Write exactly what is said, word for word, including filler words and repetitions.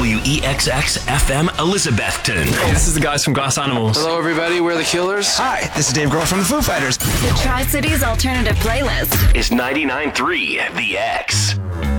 W E X X F M Elizabethton. Hey, this is the guys from Glass Animals. Hello, everybody. We're the Killers. Hi, this is Dave Grohl from the Foo Fighters. The Tri-Cities Alternative Playlist Is ninety-nine point three The X.